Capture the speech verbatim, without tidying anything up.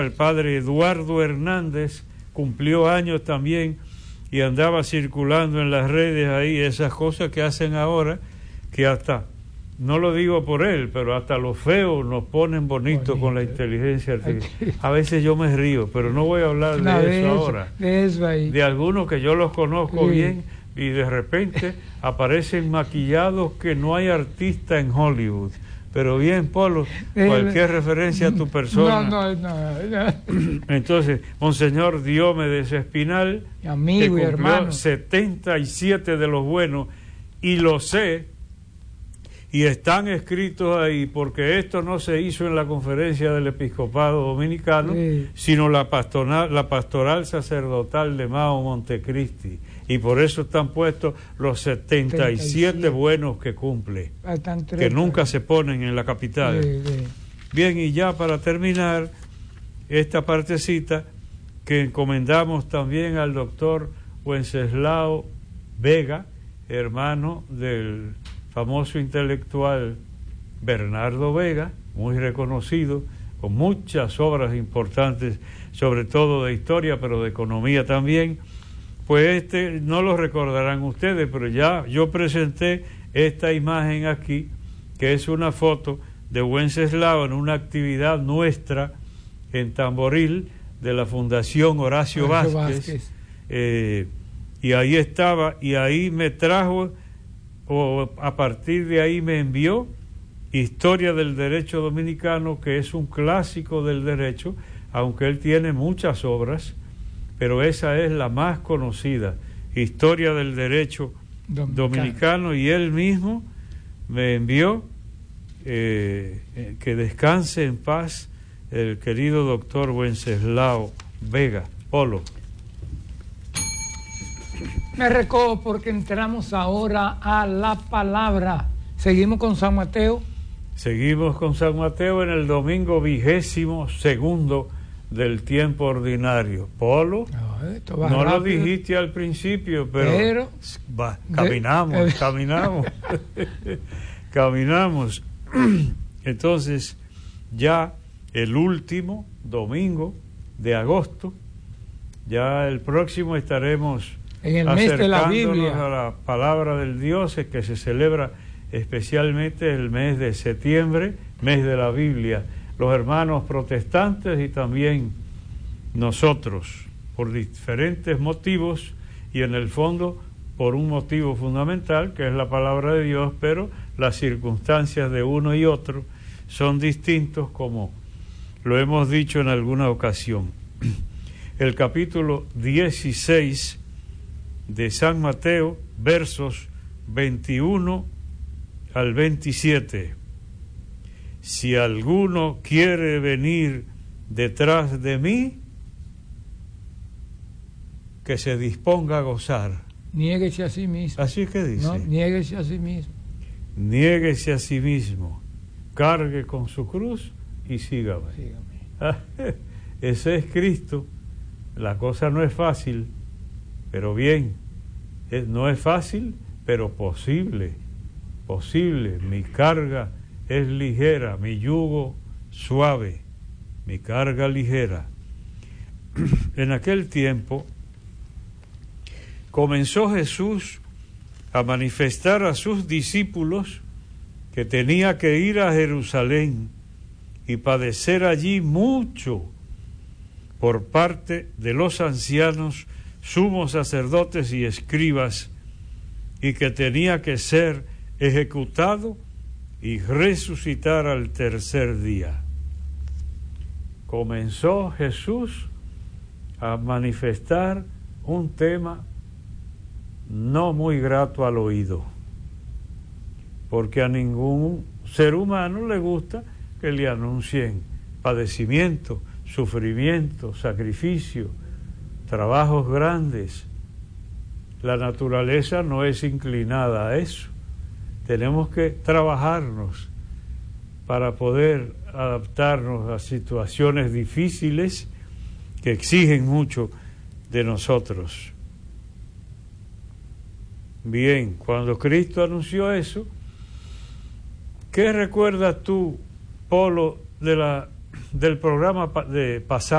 El padre Eduardo Hernández cumplió años también y andaba circulando en las redes ahí esas cosas que hacen ahora, que hasta, no lo digo por él, pero hasta los feos nos ponen bonitos Bonito. Con la inteligencia artificial. A veces yo me río, pero no voy a hablar no, de, de eso, eso ahora. De eso ahí. De algunos que yo los conozco sí. bien y de repente aparecen maquillados que no hay artista en Hollywood. Pero bien, Polo, cualquier eh, referencia a tu persona. No, no, no, no. Entonces, Monseñor Diomedes Espinal, amigo que y cumplió hermano. setenta y siete de los buenos, y lo sé, y están escritos ahí, porque esto no se hizo en la conferencia del episcopado dominicano, sí. sino la pastoral, la pastoral sacerdotal de Mao Montecristi. Y por eso están puestos los setenta y siete buenos que cumple, que nunca se ponen en la capital. Sí, sí. Bien, y ya para terminar esta partecita, que encomendamos también al doctor Wenceslao Vega, hermano del famoso intelectual Bernardo Vega, muy reconocido, con muchas obras importantes, sobre todo de historia, pero de economía también. Pues este, no lo recordarán ustedes, pero ya yo presenté esta imagen aquí, que es una foto de Wenceslao en una actividad nuestra en Tamboril, de la Fundación Horacio, Horacio Vázquez, Vázquez. Eh, y ahí estaba, y ahí me trajo, o a partir de ahí me envió Historia del Derecho Dominicano, que es un clásico del derecho, aunque él tiene muchas obras, pero esa es la más conocida, Historia del Derecho Dominicano, Dominicano y él mismo me envió, eh, eh, que descanse en paz el querido doctor Wenceslao Vega. Polo. Me recojo porque entramos ahora a la palabra. Seguimos con San Mateo. Seguimos con San Mateo en el domingo vigésimo segundo del tiempo ordinario. Polo, no, va no lo dijiste al principio, pero, pero va, caminamos, de... caminamos, caminamos. Entonces, ya el último domingo de agosto, ya el próximo estaremos en el mes de la Biblia a la palabra del Dios, que se celebra especialmente el mes de septiembre, mes de la Biblia. Los hermanos protestantes y también nosotros, por diferentes motivos, y en el fondo por un motivo fundamental, que es la palabra de Dios, pero las circunstancias de uno y otro son distintos, como lo hemos dicho en alguna ocasión. El capítulo dieciséis de San Mateo, versos veintiuno al veintisiete. Si alguno quiere venir detrás de mí, que se disponga a gozar. Niéguese a sí mismo. Así es que dice. No, niéguese a sí mismo. Niéguese a sí mismo, cargue con su cruz y sígame. sígame. Ese es Cristo. La cosa no es fácil, pero bien, es, no es fácil, pero posible. Posible. Mi carga es ligera, mi yugo suave, mi carga ligera. En aquel tiempo comenzó Jesús a manifestar a sus discípulos que tenía que ir a Jerusalén y padecer allí mucho por parte de los ancianos, sumos sacerdotes y escribas, y que tenía que ser ejecutado y resucitar al tercer día. Comenzó Jesús a manifestar un tema no muy grato al oído, porque a ningún ser humano le gusta que le anuncien padecimiento, sufrimiento, sacrificio, trabajos grandes. La naturaleza no es inclinada a eso. Tenemos que trabajarnos para poder adaptarnos a situaciones difíciles que exigen mucho de nosotros. Bien, cuando Cristo anunció eso, ¿qué recuerdas tú, Polo, de la, del programa de pasado?